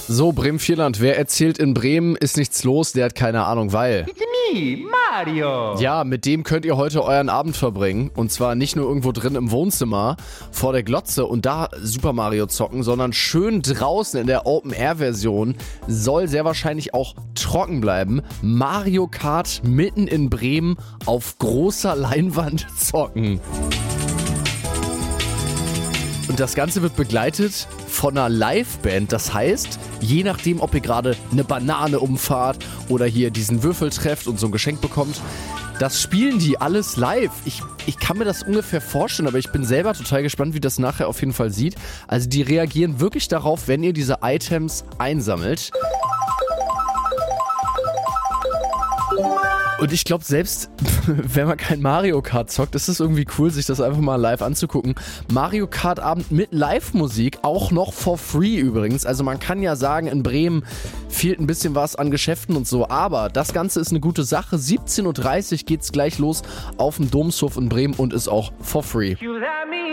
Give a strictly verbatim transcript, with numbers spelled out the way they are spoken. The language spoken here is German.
So, Bremen-Vierland, wer erzählt in Bremen, ist nichts los, der hat keine Ahnung, weil... It's me, Mario. Ja, mit dem könnt ihr heute euren Abend verbringen. Und zwar nicht nur irgendwo drin im Wohnzimmer vor der Glotze und da Super Mario zocken, sondern schön draußen in der Open-Air-Version. Soll sehr wahrscheinlich auch trocken bleiben. Mario Kart mitten in Bremen auf großer Leinwand zocken. Und das Ganze wird begleitet von einer Liveband. Das heißt, je nachdem, ob ihr gerade eine Banane umfahrt oder hier diesen Würfel trefft und so ein Geschenk bekommt, das spielen die alles live. Ich, ich kann mir das ungefähr vorstellen, aber ich bin selber total gespannt, wie das nachher auf jeden Fall sieht. Also die reagieren wirklich darauf, wenn ihr diese Items einsammelt. Und ich glaube, selbst wenn man kein Mario Kart zockt, ist es irgendwie cool, sich das einfach mal live anzugucken. Mario Kart Abend mit Live-Musik, auch noch for free übrigens. Also man kann ja sagen, in Bremen fehlt ein bisschen was an Geschäften und so. Aber das Ganze ist eine gute Sache. siebzehn Uhr dreißig geht's gleich los auf dem Domshof in Bremen und ist auch for free.